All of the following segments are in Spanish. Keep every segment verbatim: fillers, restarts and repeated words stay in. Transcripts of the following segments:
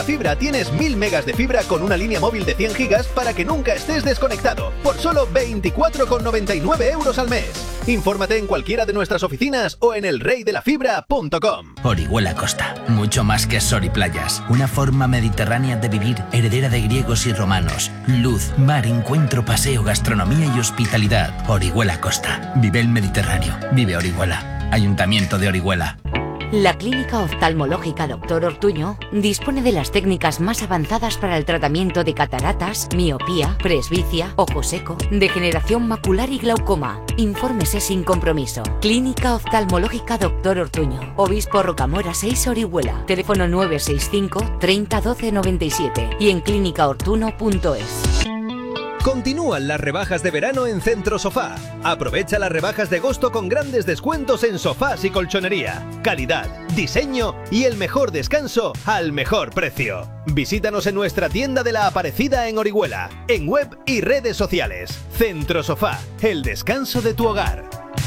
Fibra tienes mil megas de fibra con una línea móvil de cien gigas para que nunca estés desconectado, por solo veinticuatro con noventa y nueve euros al mes. Infórmate en cualquiera de nuestras oficinas o en el rey de la fibra punto com. Orihuela Costa, mucho más que sol y playas. Una forma mediterránea de vivir, heredera de griegos y romanos. Luz, mar, encuentro, paseo, gastronomía y hospitalidad. Orihuela Costa. Vive el Mediterráneo. Vive Orihuela. Ayuntamiento de Orihuela. La Clínica Oftalmológica Doctor Ortuño dispone de las técnicas más avanzadas para el tratamiento de cataratas, miopía, presbicia, ojo seco, degeneración macular y glaucoma. Infórmese sin compromiso. Clínica Oftalmológica Doctor Ortuño, Obispo Rocamora seis, Orihuela. Teléfono nueve seis cinco, treinta, doce, noventa y siete y en clínica ortuno punto es. Continúan las rebajas de verano en Centro Sofá. Aprovecha las rebajas de agosto con grandes descuentos en sofás y colchonería. Calidad, diseño y el mejor descanso al mejor precio. Visítanos en nuestra tienda de La Aparecida en Orihuela, en web y redes sociales. Centro Sofá, el descanso de tu hogar.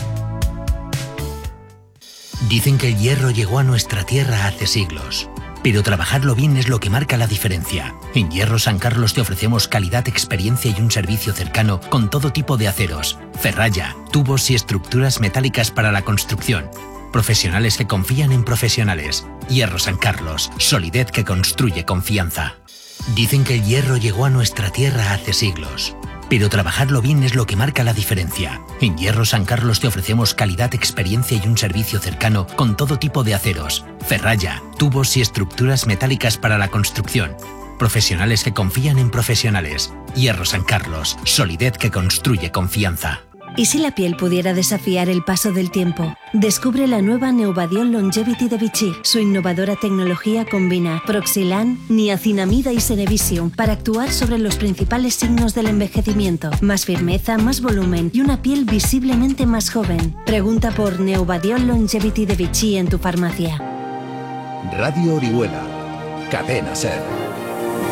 Dicen que el hierro llegó a nuestra tierra hace siglos. Pero trabajarlo bien es lo que marca la diferencia. En Hierro San Carlos te ofrecemos calidad, experiencia y un servicio cercano con todo tipo de aceros, ferralla, tubos y estructuras metálicas para la construcción. Profesionales que confían en profesionales. Hierro San Carlos, solidez que construye confianza. Dicen que el hierro llegó a nuestra tierra hace siglos. Pero trabajarlo bien es lo que marca la diferencia. En Hierro San Carlos te ofrecemos calidad, experiencia y un servicio cercano con todo tipo de aceros, ferralla, tubos y estructuras metálicas para la construcción. Profesionales que confían en profesionales. Hierro San Carlos, solidez que construye confianza. ¿Y si la piel pudiera desafiar el paso del tiempo? Descubre la nueva Neuvadiol Longevity de Vichy. Su innovadora tecnología combina Proxilan, niacinamida y Senevisium para actuar sobre los principales signos del envejecimiento. Más firmeza, más volumen y una piel visiblemente más joven. Pregunta por Neuvadiol Longevity de Vichy en tu farmacia. Radio Orihuela, Cadena Ser.